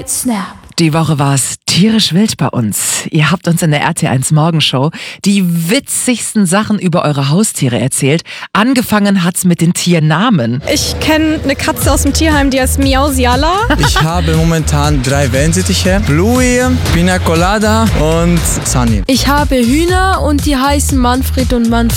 Right Snap. Die Woche war es tierisch wild bei uns. Ihr habt uns in der RT1 Morgenshow die witzigsten Sachen über eure Haustiere erzählt. Angefangen hat's mit den Tiernamen. Ich kenne eine Katze aus dem Tierheim, die heißt Miausiala. Ich habe momentan 3 Wellensittiche. Bluey, Pina Colada und Sunny. Ich habe Hühner und die heißen Manfred und Manfred.